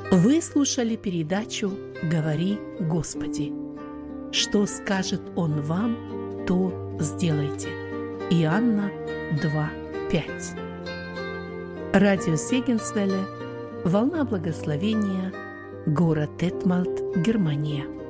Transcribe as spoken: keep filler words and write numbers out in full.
Вы слушали передачу «Говори, Господи». Что скажет Он вам, то сделайте. Иоанна два пять. Радио Сегенсвелле, волна благословения, город Детмальт, Германия.